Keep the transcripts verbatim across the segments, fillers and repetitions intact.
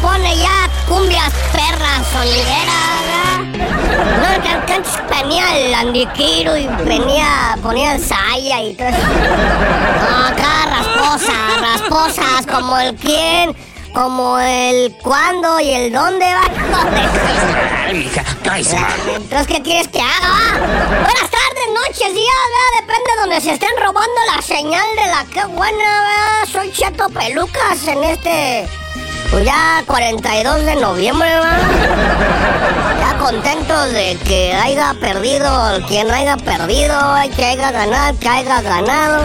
pone ya cumbias perras sonideras, ¿verdad? No, que, que antes venía el Andiquiro y venía, ponía el Saya y todo eso. No, acá rasposas, rasposas, como el quién, como el cuándo y el dónde, va. Ay, mija, traes mal. Entonces, ¿qué quieres que haga, va? Buenas tardes, noches, días, ¿verdad? Depende de donde se estén robando la señal de la que buena, ¿verdad? Soy Cheto Pelucas en este... Pues ya cuarenta y dos de noviembre, ¿verdad? Ya contentos de que haya perdido quien haya perdido, que haya ganado, que haya ganado.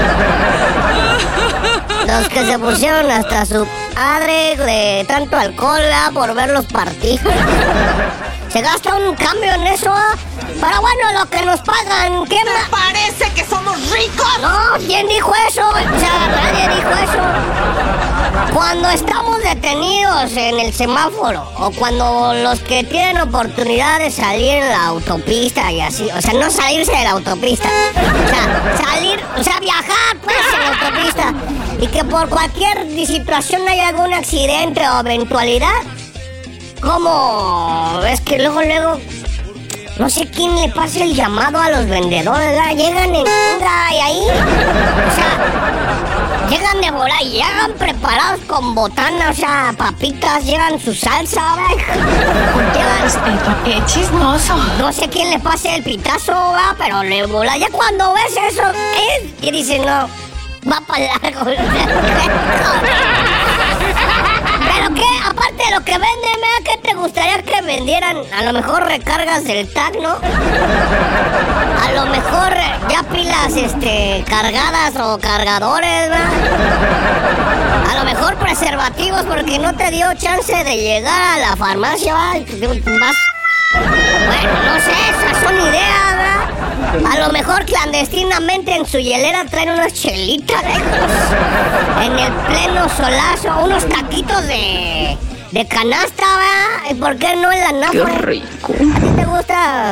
Los que se pusieron hasta su madre de tanto alcohol, ¿verdad? Por ver los partidos. Se gasta un cambio en eso, ¿eh? Pero bueno, lo que nos pagan, ¿qué me parece que somos ricos? No, ¿quién dijo eso? O sea, nadie dijo eso. Cuando estamos detenidos en el semáforo, o cuando los que tienen oportunidad de salir en la autopista y así, o sea, no salirse de la autopista, o sea, salir, o sea, viajar pues en la autopista, y que por cualquier situación haya algún accidente o eventualidad, como es que luego, luego, no sé quién le pasa el llamado a los vendedores, ¿verdad? Llegan en y ahí, o sea, llegan de volar y llegan preparados con botana, o sea, papitas, llegan su salsa, ¿verdad? ¡Qué chismoso! No sé quién le pase el pitazo, ¿verdad? Pero le vola. Ya cuando ves eso, ¿eh? Y dices, no, va para largo. ¿Pero qué? Aparte de lo que venden, ¿verdad? ¿Qué te gustaría que vendieran? A lo mejor recargas del T A C, ¿no? A lo mejor ya pilas, este, cargadas o cargadores, ¿verdad? A lo mejor preservativos porque no te dio chance de llegar a la farmacia, ¿verdad? Vas... Bueno, no sé, esas son ideas, ¿verdad? A lo mejor clandestinamente en su hielera traen unas chelitas, ¿eh? En el pleno solazo, unos taquitos de, de canasta, ¿verdad? ¿Y por qué no en la nafra? ¡Qué rico! ¿A ti te gusta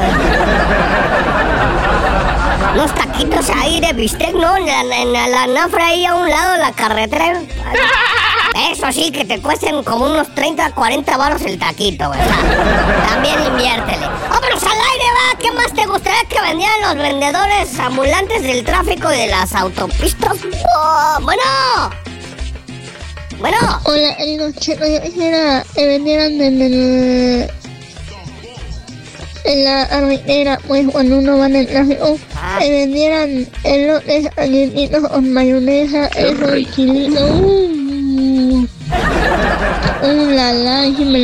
unos taquitos ahí de bistec, no? En la, en la, la nafra ahí a un lado de la carretera. Eso sí, que te cuesten como unos treinta, cuarenta baros el taquito, güey. O sea, también inviértele. ¡Vámonos al aire, va! ¿Qué más te gustaría que vendieran los vendedores ambulantes del tráfico y de las autopistas? Oh, bueno. Bueno. Hola, el chico, yo quisiera que vendieran en el... En la carretera, pues cuando uno va en el tráfico, ah. que vendieran elotes calientitos con mayonesa, eso, chilito. Uh, uh, la la,